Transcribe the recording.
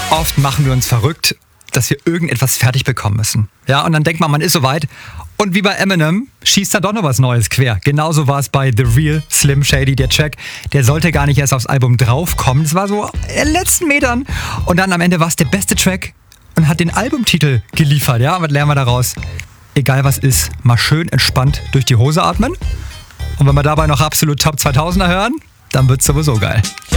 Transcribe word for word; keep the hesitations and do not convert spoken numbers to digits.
Oft machen wir uns verrückt, dass wir irgendetwas fertig bekommen müssen. Ja, und dann denkt man, man ist soweit. Und wie bei Eminem schießt da doch noch was Neues quer. Genauso war es bei The Real Slim Shady. Der Track, der sollte gar nicht erst aufs Album draufkommen. Es war so in den letzten Metern. Und dann am Ende war es der beste Track und hat den Albumtitel geliefert. Ja, was lernen wir daraus? Egal was ist, mal schön entspannt durch die Hose atmen. Und wenn wir dabei noch absolut Top zweitausender hören, dann wird's sowieso geil.